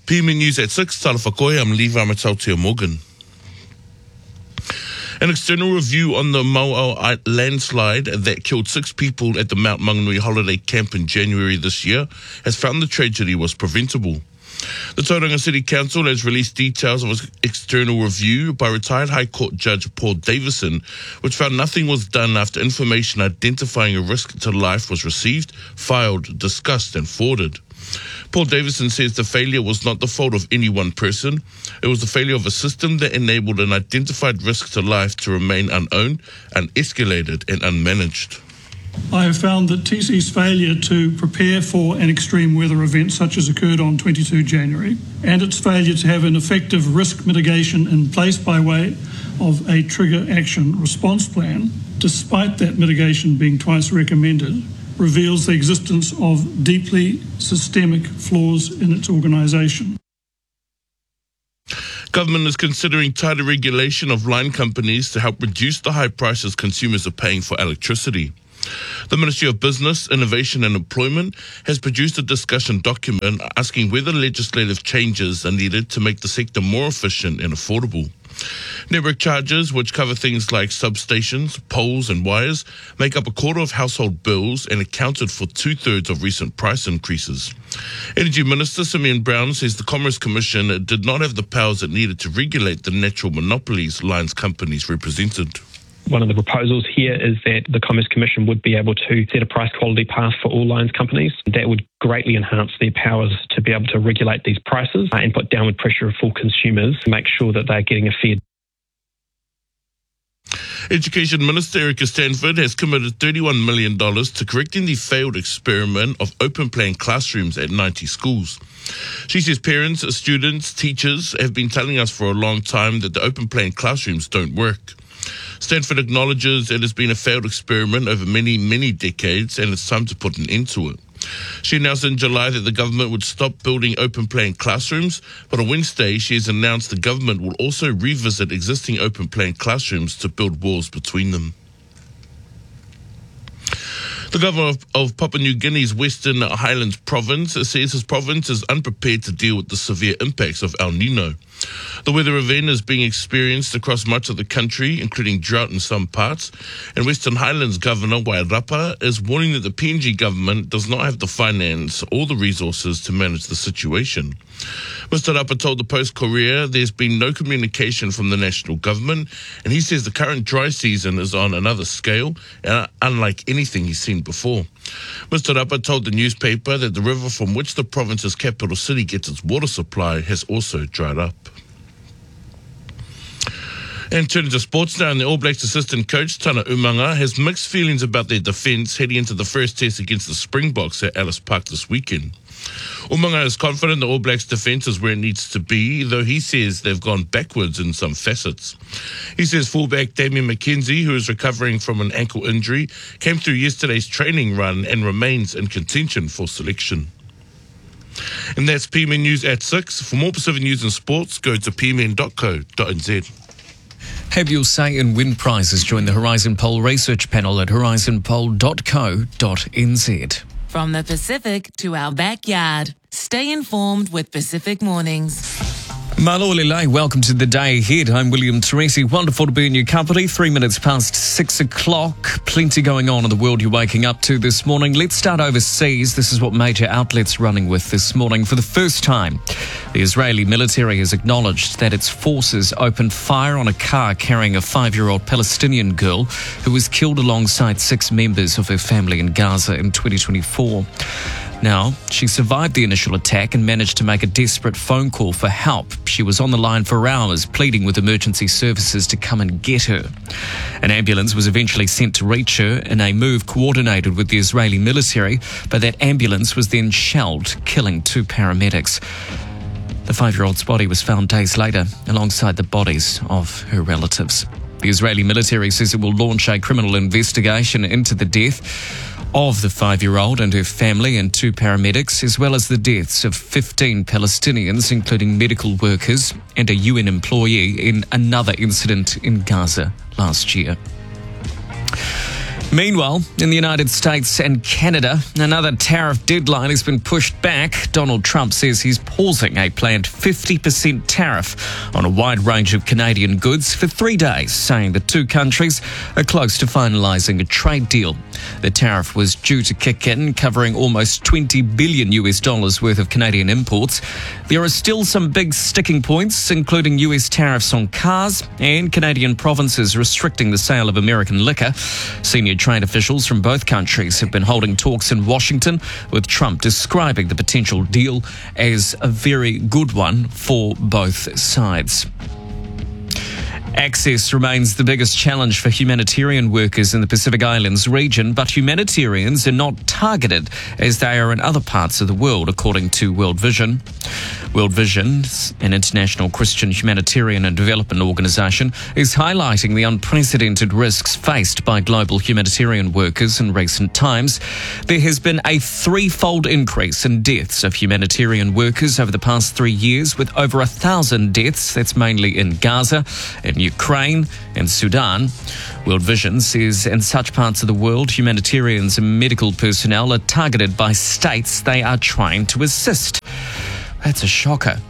PMN News at 6, tala whakoe, I'm Levi Matautia Morgan. An external review on the Mauao landslide that killed 6 people at the Mount Maunganui holiday camp in January this year has found the tragedy was preventable. The Tauranga City Council has released details of its external review by retired High Court Judge Paul Davison, which found nothing was done after information identifying a risk to life was received, filed, discussed and forwarded. Paul Davison says the failure was not the fault of any one person. It was the failure of a system that enabled an identified risk to life to remain unowned, unescalated and unmanaged. I have found that TC's failure to prepare for an extreme weather event such as occurred on 22 January and its failure to have an effective risk mitigation in place by way of a trigger action response plan, despite that mitigation being twice recommended, reveals the existence of deeply systemic flaws in its organisation. Government is considering tighter regulation of line companies to help reduce the high prices consumers are paying for electricity. The Ministry of Business, Innovation and Employment has produced a discussion document asking whether legislative changes are needed to make the sector more efficient and affordable. Network charges, which cover things like substations, poles and wires, make up a quarter of household bills and accounted for 2/3 of recent price increases. Energy Minister Simeon Brown says the Commerce Commission did not have the powers it needed to regulate the natural monopolies lines companies represented. One of the proposals here is that the Commerce Commission would be able to set a price quality path for all lines companies. That would greatly enhance their powers to be able to regulate these prices and put downward pressure for consumers to make sure that they're getting a fair. Education Minister Erica Stanford has committed $31 million to correcting the failed experiment of open plan classrooms at 90 schools. She says parents, students, teachers have been telling us for a long time that the open plan classrooms don't work. Stanford acknowledges it has been a failed experiment over many decades and it's time to put an end to it. She announced in July that the government would stop building open plan classrooms, but on Wednesday she has announced the government will also revisit existing open plan classrooms to build walls between them. The governor of Papua New Guinea's Western Highlands province says his province is unprepared to deal with the severe impacts of El Nino. The weather event is being experienced across much of the country, including drought in some parts, and Western Highlands Governor Wairapa is warning that the PNG government does not have the finance or the resources to manage the situation. Mr. Rapa told the Post-Courier there's been no communication from the national government, and he says the current dry season is on another scale, unlike anything he's seen before. Mr. Rapa told the newspaper that the river from which the province's capital city gets its water supply has also dried up. And turning to sports now, and the All Blacks assistant coach, Tana Umanga, has mixed feelings about their defence heading into the first test against the Springboks at Ellis Park this weekend. Umanga is confident the All Blacks defence is where it needs to be, though he says they've gone backwards in some facets. He says fullback Damien McKenzie, who is recovering from an ankle injury, came through yesterday's training run and remains in contention for selection. And that's PMN News at 6. For more Pacific news and sports, go to pmn.co.nz. Have your say in win prizes. Join the Horizon Poll research panel at horizonpoll.co.nz. From the Pacific to our backyard, stay informed with Pacific Mornings. Malolilai, welcome to the day ahead. I'm William Teresi. Wonderful to be in your company. 3 minutes past 6 o'clock. Plenty going on in the world you're waking up to this morning. Let's start overseas. This is what major outlets running with this morning. For the first time, the Israeli military has acknowledged that its forces opened fire on a car carrying a 5-year-old Palestinian girl who was killed alongside 6 members of her family in Gaza in 2024. Now, she survived the initial attack and managed to make a desperate phone call for help. She was on the line for hours, pleading with emergency services to come and get her. An ambulance was eventually sent to reach her in a move coordinated with the Israeli military, but that ambulance was then shelled, killing 2 paramedics. The 5-year-old's body was found days later, alongside the bodies of her relatives. The Israeli military says it will launch a criminal investigation into the death of the 5-year-old and her family and 2 paramedics, as well as the deaths of 15 Palestinians, including medical workers and a UN employee in another incident in Gaza last year. Meanwhile, in the United States and Canada, another tariff deadline has been pushed back. Donald Trump says he's pausing a planned 50% tariff on a wide range of Canadian goods for 3 days, saying the two countries are close to finalising a trade deal. The tariff was due to kick in, covering almost $20 billion worth of Canadian imports. There are still some big sticking points, including US tariffs on cars and Canadian provinces restricting the sale of American liquor. Senior trade officials from both countries have been holding talks in Washington, with Trump describing the potential deal as a very good one for both sides. Access remains the biggest challenge for humanitarian workers in the Pacific Islands region, but humanitarians are not targeted as they are in other parts of the world, according to World Vision. World Vision, an international Christian humanitarian and development organisation, is highlighting the unprecedented risks faced by global humanitarian workers in recent times. There has been a threefold increase in deaths of humanitarian workers over the past 3 years, with over 1,000 deaths. That's mainly in Gaza, in Ukraine and Sudan. World Vision says in such parts of the world, humanitarians and medical personnel are targeted by states they are trying to assist. That's a shocker.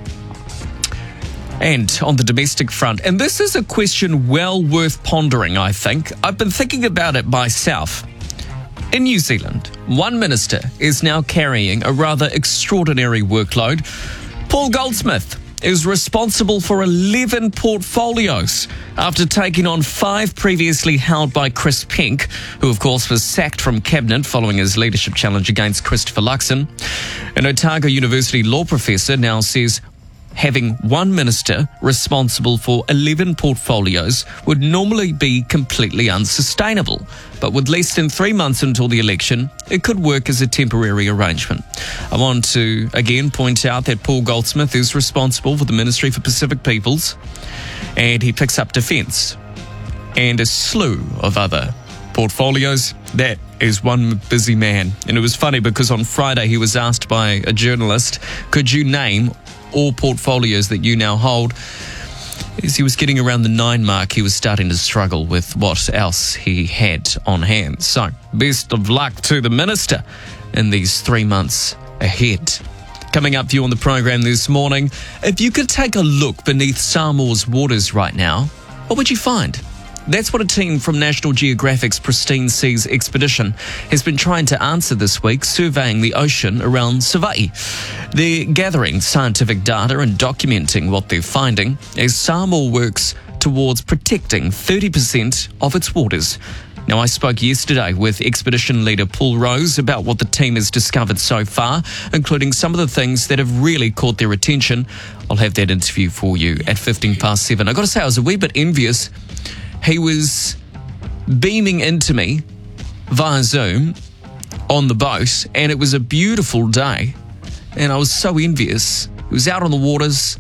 And on the domestic front, and this is a question well worth pondering, I think. I've been thinking about it myself. In New Zealand, one minister is now carrying a rather extraordinary workload. Paul Goldsmith is responsible for 11 portfolios after taking on 5 previously held by Chris Penk, who of course was sacked from cabinet following his leadership challenge against Christopher Luxon. An Otago University law professor now says having one minister responsible for 11 portfolios would normally be completely unsustainable. But with less than 3 months until the election, it could work as a temporary arrangement. I want to again point out that Paul Goldsmith is responsible for the Ministry for Pacific Peoples, and he picks up defence and a slew of other portfolios. That is one busy man. And it was funny because on Friday he was asked by a journalist, could you name all portfolios that you now hold? As he was getting around the 9 mark, he was starting to struggle with what else he had on hand. So, best of luck to the minister in these 3 months ahead. Coming up for you on the program this morning, if you could take a look beneath Samoa's waters right now, what would you find? That's what a team from National Geographic's Pristine Seas expedition has been trying to answer this week, surveying the ocean around Savaii. They're gathering scientific data and documenting what they're finding as Samoa works towards protecting 30% of its waters. Now, I spoke yesterday with expedition leader Paul Rose about what the team has discovered so far, including some of the things that have really caught their attention. I'll have that interview for you at 7:15. I've got to say, I was a wee bit envious. He was beaming into me via Zoom on the boat, and it was a beautiful day, and I was so envious. He was out on the waters,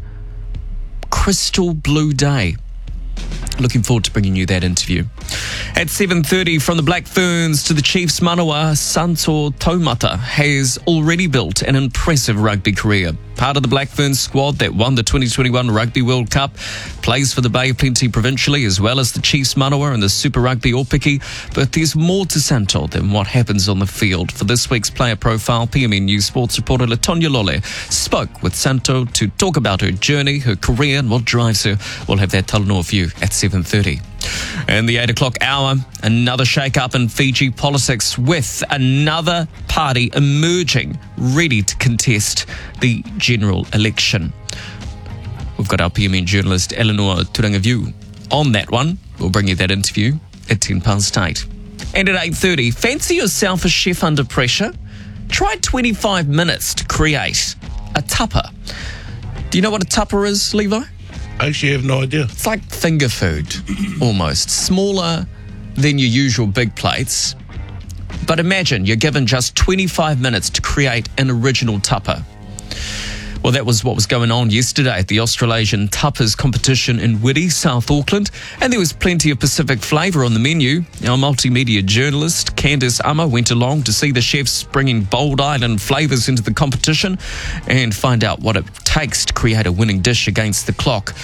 crystal blue day. Looking forward to bringing you that interview. At 7:30, from the Black Ferns to the Chiefs manawa, Santo Taumata has already built an impressive rugby career. Part of the Black Ferns squad that won the 2021 Rugby World Cup, plays for the Bay of Plenty provincially, as well as the Chiefs manawa and the Super Rugby Opiki. But there's more to Santo than what happens on the field. For this week's player profile, PMN News sports reporter Latonya Lole spoke with Santo to talk about her journey, her career, and what drives her. We'll have that talanoa for you at 7:30. And the 8 o'clock hour, another shake-up in Fiji politics, with another party emerging ready to contest the general election. We've got our PMN journalist Eleanor Turangavu on that one. We'll bring you that interview at 8:10. And at 8:30, fancy yourself a chef under pressure? Try 25 minutes to create a tupper. Do you know what a tupper is, Levi? I actually have no idea. It's like finger food, almost. Smaller than your usual big plates. But imagine you're given just 25 minutes to create an original tupper. Well, that was what was going on yesterday at the Australasian Tuppers competition in Whitty, South Auckland, and there was plenty of Pacific flavour on the menu. Our multimedia journalist, Candice Amma, went along to see the chefs bringing bold island flavours into the competition and find out what it takes to create a winning dish against the clock.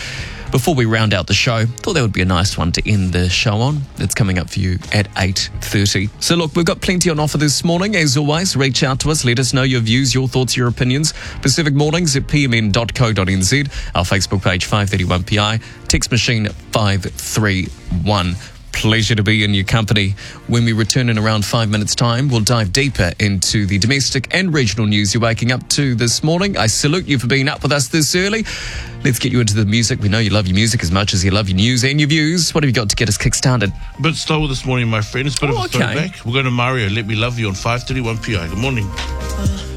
Before we round out the show, thought that would be a nice one to end the show on. It's coming up for you at 8:30. So look, we've got plenty on offer this morning. As always, reach out to us. Let us know your views, your thoughts, your opinions. Pacific Mornings at pmn.co.nz. Our Facebook page, 531PI. Text machine 531. Pleasure to be in your company. When we return in around 5 minutes' time, we'll dive deeper into the domestic and regional news you're waking up to this morning. I salute you for being up with us this early. Let's get you into the music. We know you love your music as much as you love your news and your views. What have you got to get us kick-started? A bit slower this morning, my friend. It's a bit of a throwback. We're going to Mario, Let Me Love You on 531 PI. Good morning.